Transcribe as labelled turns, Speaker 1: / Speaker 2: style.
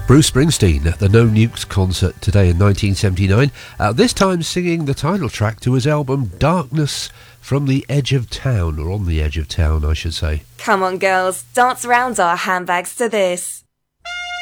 Speaker 1: Bruce Springsteen at the No Nukes concert today in 1979, this time singing the title track to his album Darkness from the Edge of Town, or On the Edge of Town I should say.
Speaker 2: Come on girls, dance around our handbags to this.